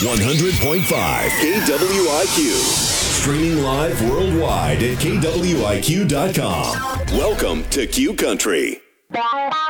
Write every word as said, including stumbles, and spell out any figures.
one hundred point five K W I Q. Streaming live worldwide at K W I Q dot com. Welcome to Q Country.